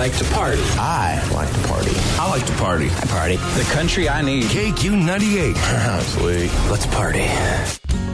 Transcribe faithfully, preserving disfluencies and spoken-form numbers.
like to party. I like to party. I like to party. I party. The country I need. K Q ninety-eight. Sweet. Let's party.